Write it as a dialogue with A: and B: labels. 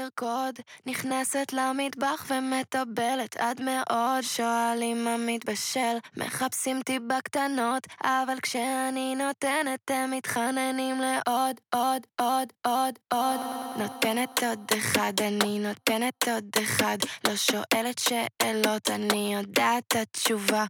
A: לרקוד, נכנסת למטבח ומטבלת עד מאוד. שואלים מה מתבשל, מחפשים טיפה קטנות, אבל כשאני נותנת הם מתחננים לעוד, עוד, עוד, עוד, עוד. נותנת עוד אחד, אני נותנת עוד אחד, לא שואלת שאלות, אני יודעת התשובה.